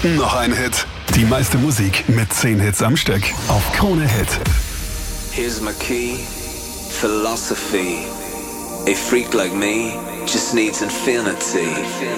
Noch ein Hit. Die meiste Musik mit 10 Hits am Stück auf Krone Hit. Here's my key, philosophy. A freak like me just needs infinity.